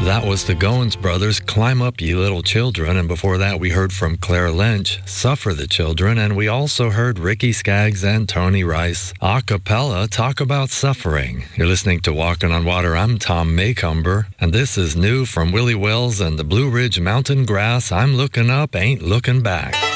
That was the Goins Brothers, Climb Up Ye Little Children, and before that we heard from Claire Lynch, Suffer the Children, and we also heard Ricky Skaggs and Tony Rice a cappella talk about suffering. You're listening to Walking on Water. I'm Tom Maycomber, and this is new from Willie Wells and the Blue Ridge Mountain Grass. I'm looking up, ain't looking back.